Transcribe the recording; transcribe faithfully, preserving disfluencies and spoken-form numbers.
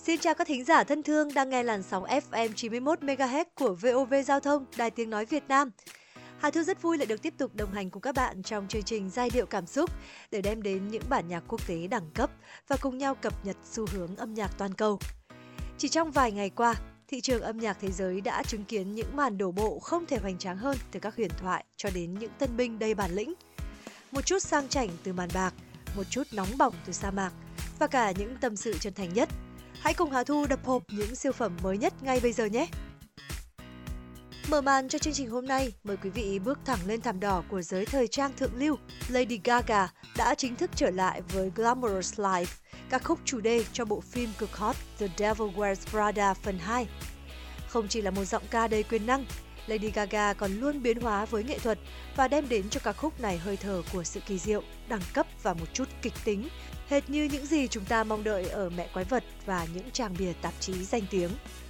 Xin chào các thính giả thân thương đang nghe làn sóng ép em chín mươi mốt mê ga héc của vê o vê Giao thông, Đài Tiếng Nói Việt Nam. Hà Thu rất vui lại được tiếp tục đồng hành cùng các bạn trong chương trình Giai điệu cảm xúc để đem đến những bản nhạc quốc tế đẳng cấp và cùng nhau cập nhật xu hướng âm nhạc toàn cầu. Chỉ trong vài ngày qua, thị trường âm nhạc thế giới đã chứng kiến những màn đổ bộ không thể hoành tráng hơn từ các huyền thoại cho đến những tân binh đầy bản lĩnh. Một chút sang chảnh từ màn bạc, một chút nóng bỏng từ sa mạc và cả những tâm sự chân thành nhất. Hãy cùng Hà Thu đập hộp những siêu phẩm mới nhất ngay bây giờ nhé! Mở màn cho chương trình hôm nay, mời quý vị bước thẳng lên thảm đỏ của giới thời trang thượng lưu. Lady Gaga đã chính thức trở lại với Glamorous Life, ca khúc chủ đề cho bộ phim cực hot The Devil Wears Prada phần hai. Không chỉ là một giọng ca đầy quyền năng, Lady Gaga còn luôn biến hóa với nghệ thuật và đem đến cho ca khúc này hơi thở của sự kỳ diệu, đẳng cấp và một chút kịch tính, hệt như những gì chúng ta mong đợi ở Mẹ Quái Vật và những trang bìa tạp chí danh tiếng.